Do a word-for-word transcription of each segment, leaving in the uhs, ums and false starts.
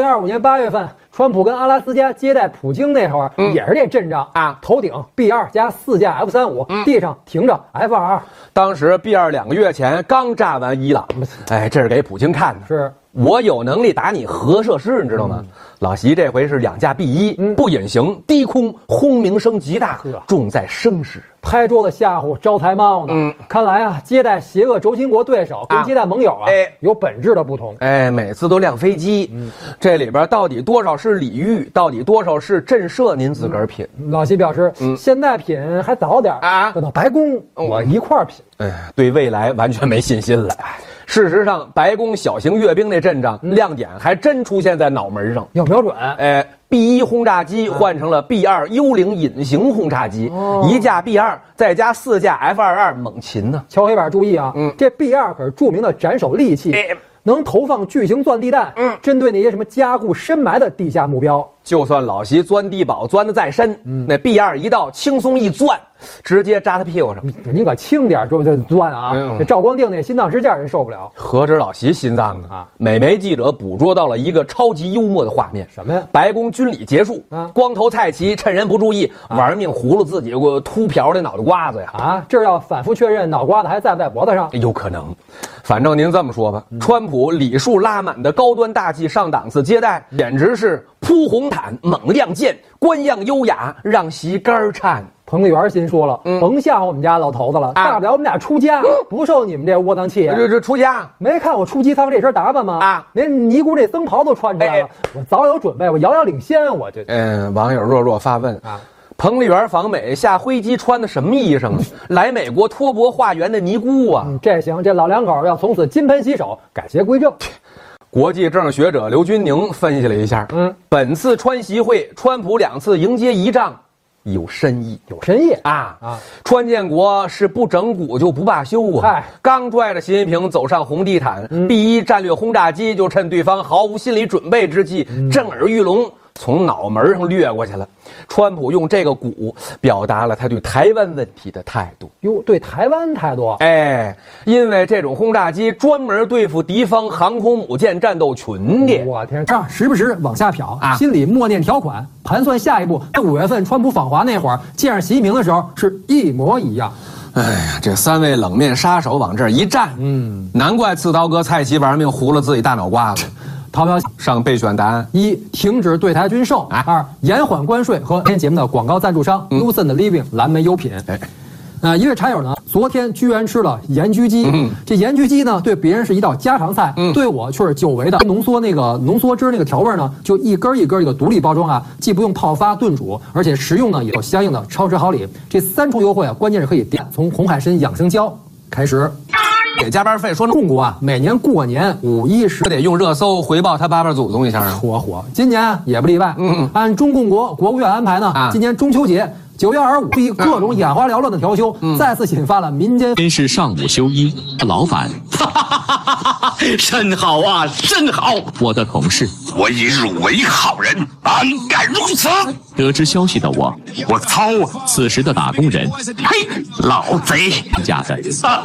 零二五年八月份，川普跟阿拉斯加接待普京那会儿，嗯、也是这阵仗啊，头顶 B 二 加四架 F 三十五，地上停着 F 二十二。 当时 B 二两个月前刚炸完伊朗，哎，这是给普京看的。 是。 我有能力打你核设施，你知道吗？嗯、老习这回是两架 B 一、嗯，不隐形，低空，轰鸣声极大，重在声势。 拍桌子吓唬招财猫呢。嗯，看来啊，接待邪恶轴心国对手跟接待盟友啊，哎、有本质的不同。 哎，每次都亮飞机，嗯、这里边到底多少是礼遇，到底多少是震慑？您自个儿品。 嗯、老习表示，嗯、现在品还早点啊，等到白宫、嗯、我一块儿品。 哎，对未来完全没信心了。事实上，白宫小型阅兵那阵仗、嗯、亮点还真出现在脑门上， 要瞄准。 哎 ，B 一 轰炸机换成了 B 二 幽灵隐形轰炸机，哦、一架 B 二再加四架 F 二十二猛禽呢。 敲黑板注意啊，嗯，这 B 二 可是著名的斩首利器，哎、能投放巨型钻地弹，嗯，针对那些什么加固深埋的地下目标。 就算老习钻地堡钻得再深，嗯、那 B 二 一到，轻松一钻，直接扎他屁股上。 你可轻点，这这钻啊！嗯、这赵光定那心脏支架人受不了。 何止老习心脏呢啊！美媒记者捕捉到了一个超级幽默的画面。 什么呀？ 白宫军礼结束，啊、光头蔡奇趁人不注意，啊、玩命葫芦自己个秃瓢的脑袋瓜子呀！ 啊，这要反复确认脑瓜子还在不在脖子上？ 有可能。反正您这么说吧，嗯、川普礼数拉满的高端大气上档次接待，简直是铺红毯猛亮剑，官样优雅，让席肝颤。 彭丽媛心说了，嗯、甭吓唬我们家老头子了，啊、大不了我们俩出家，嗯、不受你们这窝囊气。 这这出家， 没看我出机舱这身打扮吗？啊，连尼姑那僧袍都穿出来了，哎、我早有准备，我遥遥领先，我这。 嗯，网友若若发问啊。彭丽媛访美下飞机穿的什么衣裳啊？来美国托钵化缘的尼姑啊！ 嗯、这行，这老两口要从此金盆洗手，改邪归正。 国际政治学者刘军宁分析了一下，嗯，本次川习会，川普两次迎接仪仗，有深意， 有深意啊啊！川建国是不整蛊就不罢休啊！刚拽着习近平走上红地毯，嗯、B 一战略轰炸机就趁对方毫无心理准备之际，嗯、震耳欲聋。从脑门上掠过去了，川普用这个鼓表达了他对台湾问题的态度。 哟，对台湾态度？ 哎，因为这种轰炸机专门对付敌方航空母舰战斗群的。 我天，这样时不时往下瞟啊，心里默念条款，盘算下一步。五月份川普访华那会儿见上习近平的时候是一模一样。 哎呀，这三位冷面杀手往这儿一站，嗯，难怪刺刀哥蔡奇玩命糊了自己大脑瓜子。投票上备选答案： 一、停止对台军售；二、延缓关税和今天节目的广告赞助商 Lucent Living 蓝莓优品。哎，呃，一位茶友呢，昨天居然吃了盐焗鸡。嗯，这盐焗鸡呢，对别人是一道家常菜，嗯，对我却是久违的浓缩那个浓缩汁那个调味呢，就一根一根一个独立包装啊，既不用泡发炖煮，而且食用呢也有相应的超值好礼。这三重优惠啊，关键是可以点从红海参养生胶开始。 给加班费说中国啊，每年过年五一十得用热搜回报他八辈祖宗一下啊， 火火，今年也不例外。嗯，按中共国国务院安排呢，啊、今年中秋节九月二十五，各种眼花缭乱的调休，嗯、再次引发了民间。 真是上午休一，劳烦。 真好啊，真好！ 我的同事， 我已入为好人，安敢如此？ 得知消息的我， 我操！ 此时的打工人， 嘿，老贼！ 假的。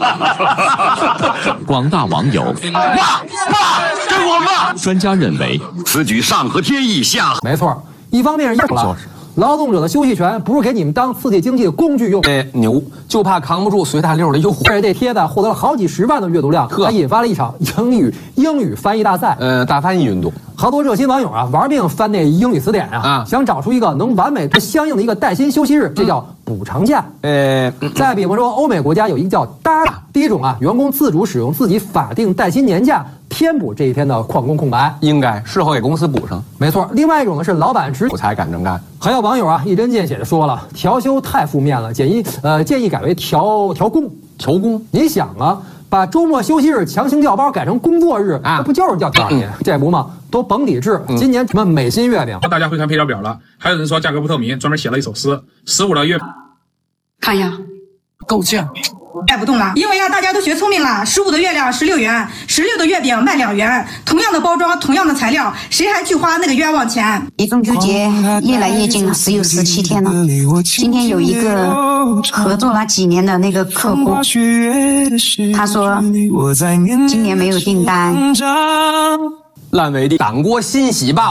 广大网友， 骂骂，跟我骂！ 专家认为， 此举上合天意，下没错，一方面是硬了。劳动者的休息权不是给你们当刺激经济的工具用， 哎，牛就怕扛不住随大溜的诱惑。 而且这帖子获得了好几十万的阅读量，还引发了一场英语英语翻译大赛， 呃，大翻译运动。 好多热心网友啊，玩命翻那英语词典啊，啊想找出一个能完美的相应的一个带薪休息日，这叫补偿假。呃，再比方说，欧美国家有一个叫搭，第一种啊，员工自主使用自己法定带薪年假。填补这一天的旷工空白， 应该事后给公司补上。 没错，另外一种呢是老板直我才敢这么干。 还有网友啊一针见血的说了，调休太负面了，建议呃建议改为调调工。 调工？ 你想啊，把周末休息日强行调包改成工作日啊，这不就是叫调你、嗯、这不嘛？都甭抵制。嗯、今年什么美心月饼， 大家会看配料表了。还有人说价格不透明，专门写了一首诗：十五的月看呀， 够呛。 卖不动了，因为啊，大家都学聪明了。十五的月亮十六元，十六的月饼卖两元，同样的包装，同样的材料，谁还去花那个冤枉钱？ 离中秋节越来越近了，只有十七天了。今天有一个合作了几年的那个客户，他说今年没有订单。 烂尾的党国欣喜报。